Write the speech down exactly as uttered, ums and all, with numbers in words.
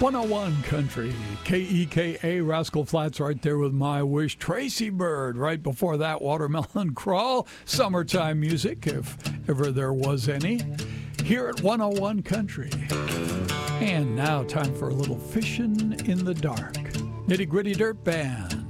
one oh one Country, K E K A, Rascal Flatts right there with My Wish. Tracy Bird right before that, Watermelon Crawl. Summertime music, if ever there was any, here at one oh one Country. And now time for a little fishing in the dark. Nitty Gritty Dirt Band.